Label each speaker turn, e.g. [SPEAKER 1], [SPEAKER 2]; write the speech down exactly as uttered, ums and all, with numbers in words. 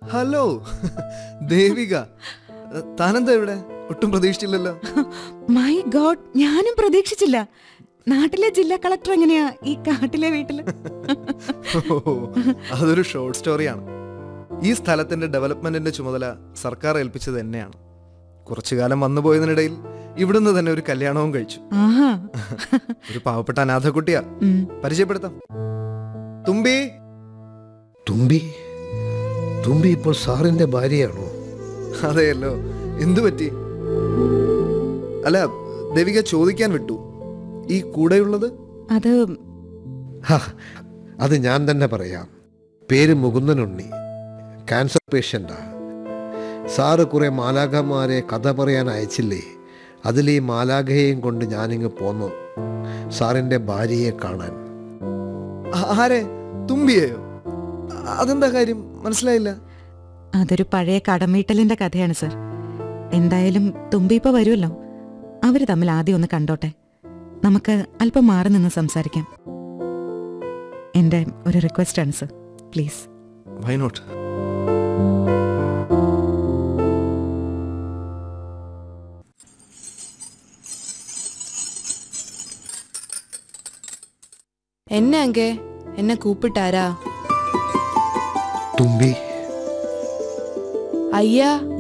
[SPEAKER 1] Hello Devika, താനെന്താ ഇവിടെ? ഒട്ടും പ്രതീക്ഷിച്ചില്ലല്ലോ.
[SPEAKER 2] മൈ ഗോഡ്, ഞാനും പ്രതീക്ഷിച്ചില്ല. നാട്ടിലെ ജില്ലാ കളക്ടർ എങ്ങനെയാ ഈ കാട്ടിലെ വീട്ടില്?
[SPEAKER 1] അതൊരു ഷോർട്ട് സ്റ്റോറിയാണ്. ഈ സ്ഥലത്തിന്റെ ഡെവലപ്മെന്റിന്റെ ചുമതല സർക്കാർ ഏൽപ്പിച്ചത് എന്നെയാണ്. കുറച്ചു കാലം വന്നുപോയതിനിടയിൽ ഇവിടുന്ന് തന്നെ ഒരു കല്യാണവും കഴിച്ചു. ഒരു പാവപ്പെട്ട അനാഥക്കുട്ടിയാ. പരിചയപ്പെടുത്താം, തുമ്പി.
[SPEAKER 3] തുമ്പി? തുമ്പി ഇപ്പോൾ സാറിന്റെ ഭാര്യയാണോ?
[SPEAKER 1] അതെയല്ലോ. എന്തു പറ്റി? അല്ല, ദേവിക ചോദിക്കാൻ വിട്ടു, ഈ കൂടെയുള്ളത്?
[SPEAKER 2] അത്
[SPEAKER 3] അത് ഞാൻ തന്നെ പറയാം. പേര് മുകുന്ദനുണ്ണി, ക്യാൻസർ പേഷ്യൻ്റാ. സാറ് കുറെ മാലാഖമാരെ കഥ പറയാൻ അയച്ചില്ലേ? അതിലീ മാലാഖയെയും കൊണ്ട് ഞാനിങ്ങ് പോന്നു സാറിന്റെ ഭാര്യയെ കാണാൻ.
[SPEAKER 1] ആരെ? തുമ്പിയെയോ? അതെന്താ കാര്യം? മനസ്സിലായില്ല.
[SPEAKER 2] അതൊരു പഴയ കടമീട്ടലിന്റെ കഥയാണ് സർ. എന്തായാലും തുമ്പി ഇപ്പൊ വരുമല്ലോ, അവര് തമ്മിൽ ആദ്യം ഒന്ന് കണ്ടോട്ടെ. നമുക്ക് അല്പം മാറി നിന്ന് സംസാരിക്കാം. എന്റെ ഒരു റിക്വസ്റ്റ് ആണ് സർ, പ്ലീസ്.
[SPEAKER 1] Why not?
[SPEAKER 4] என்ன அங்கே என்ன கூப்பிட்டாரா?
[SPEAKER 3] തുമ്പി.
[SPEAKER 4] ஐயா